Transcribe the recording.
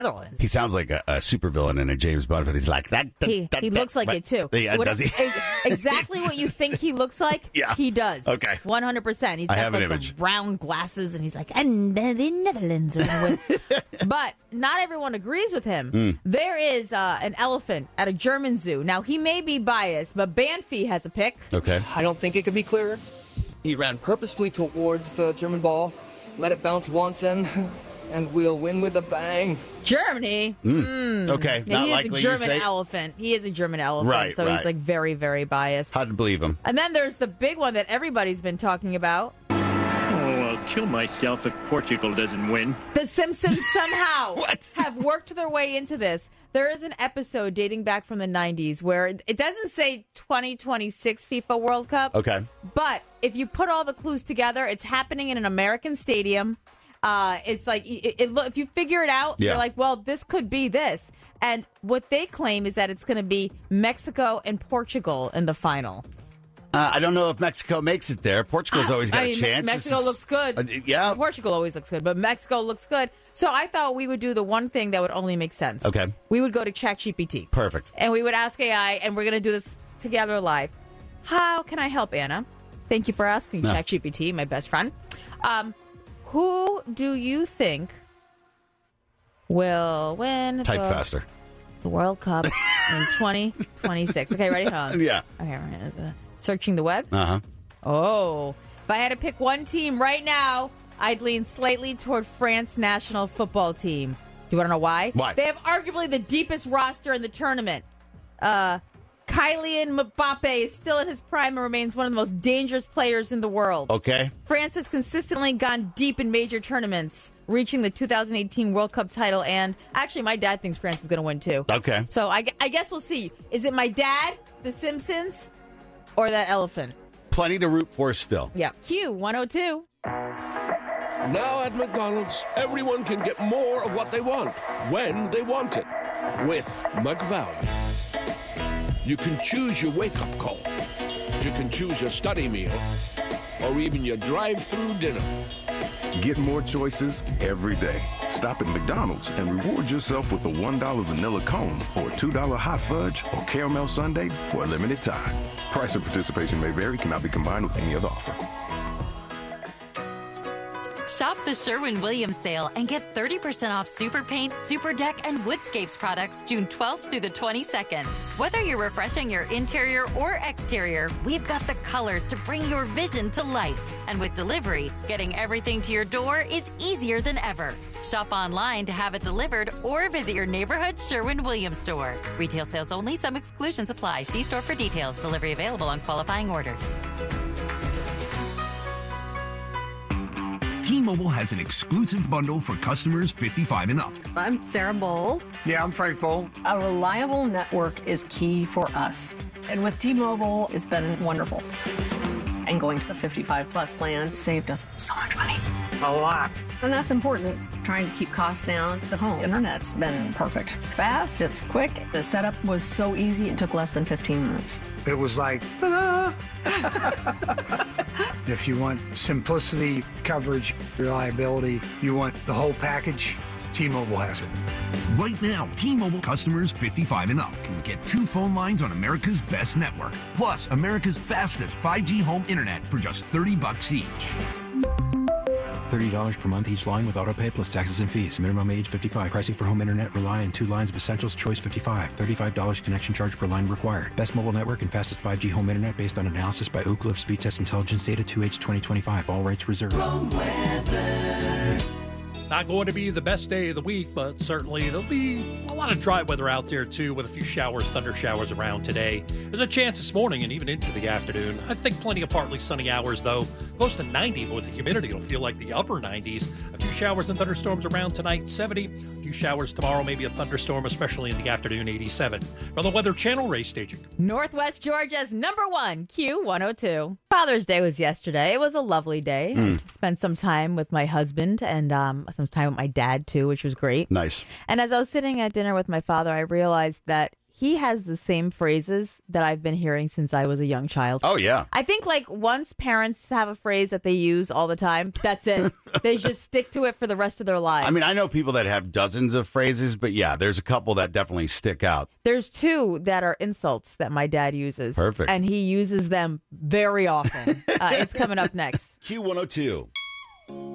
Netherlands. He sounds like a supervillain in a James Bond film. He's like that. He looks like it too. Yeah, does he? Exactly what you think he looks like. Yeah. He does. Okay. 100%. He's got like the round glasses, and he's like, and the Netherlands are gonna win. But not everyone agrees with him. There is an elephant at a German zoo. Now he may be biased, but Banfi has a pick. Okay. I don't think it could be clearer. He ran purposefully towards the German ball, let it bounce once, and we'll win with a bang. Germany. Okay. Yeah, Not he is likely. a German elephant. He is a German elephant, Right, so right. he's like very, very biased. Hard to believe him. And then there's the big one that everybody's been talking about. Oh, I'll kill myself if Portugal doesn't win. The Simpsons somehow What? have worked their way into this. There is an episode dating back from the 90s where it doesn't say 2026 FIFA World Cup. Okay. But if you put all the clues together, it's happening in an American stadium. It's like, if you figure it out, Yeah. you're like, well, this could be this. And what they claim is that it's going to be Mexico and Portugal in the final. I don't know if Mexico makes it there. Portugal's always got a chance. Mexico looks good. Yeah. Portugal always looks good, but Mexico looks good. So I thought we would do the one thing that would only make sense. Okay. We would go to ChatGPT. Perfect. And we would ask AI, and we're going to do this together live. How can I help, Anna? Thank you for asking, ChatGPT, my best friend. Who do you think will win Type faster. the World Cup in 2026? Okay, ready? Hold on. Yeah. Okay, right. Searching the web. Uh-huh. Oh, if I had to pick one team right now, I'd lean slightly toward France national football team. Do you want to know why? Why? They have arguably the deepest roster in the tournament. Kylian Mbappe is still in his prime and remains one of the most dangerous players in the world. Okay. France has consistently gone deep in major tournaments, reaching the 2018 World Cup title. And actually, my dad thinks France is going to win, too. Okay. So I guess we'll see. Is it my dad, The Simpsons, or that elephant? Plenty to root for still. Yeah. Q102. Now at McDonald's, everyone can get more of what they want, when they want it, with McValue. You can choose your wake-up call. You can choose your study meal, or even your drive-through dinner. Get more choices every day. Stop at McDonald's and reward yourself with a $1 vanilla cone or $2 hot fudge or caramel sundae for a limited time. Price and participation may vary, cannot be combined with any other offer. Shop the Sherwin-Williams sale and get 30% off Super Paint, Super Deck, and Woodscapes products June 12th through the 22nd. Whether you're refreshing your interior or exterior, we've got the colors to bring your vision to life. And with delivery, getting everything to your door is easier than ever. Shop online to have it delivered or visit your neighborhood Sherwin-Williams store. Retail sales only. Some exclusions apply. See store for details. Delivery available on qualifying orders. T-Mobile has an exclusive bundle for customers 55 and up. I'm Sarah Bowl. Yeah, I'm Frank Bowl. A reliable network is key for us. And with T-Mobile, it's been wonderful. And going to the 55 plus plan saved us so much money. A lot. And that's important. Trying to keep costs down. The home internet's been perfect. It's fast, it's quick. The setup was so easy, it took less than 15 minutes. It was like, ta-da! If you want simplicity, coverage, reliability, you want the whole package, T-Mobile has it. Right now, T-Mobile customers 55 and up can get 2 phone lines on America's best network, plus America's fastest 5G home internet for just $30 each. $30 per month each line with autopay plus taxes and fees. Minimum age 55. Pricing for home internet rely on 2 lines of essentials. Choice 55. $35 connection charge per line required. Best mobile network and fastest 5G home internet based on analysis by Ookla Speed Test Intelligence Data 2H 2025. All rights reserved. Not going to be the best day of the week, but certainly there'll be a lot of dry weather out there, too, with a few showers, thunder showers around today. There's a chance this morning and even into the afternoon. I think plenty of partly sunny hours, though. Close to 90, but with the humidity, it'll feel like the upper 90s. A few showers and thunderstorms around tonight, 70. A few showers tomorrow, maybe a thunderstorm, especially in the afternoon, 87. From the Weather Channel, Ray Staging. Northwest Georgia's #1, Q102. Father's Day was yesterday. It was a lovely day. I spent some time with my husband and some time with my dad, too, which was great. Nice. And as I was sitting at dinner with my father, I realized that he has the same phrases that I've been hearing since I was a young child. Oh, yeah. I think like once parents have a phrase that they use all the time, that's it. They just stick to it for the rest of their lives. I mean, I know people that have dozens of phrases, but yeah, there's a couple that definitely stick out. There's 2 that are insults that my dad uses. Perfect. And he uses them very often. It's coming up next. Q102.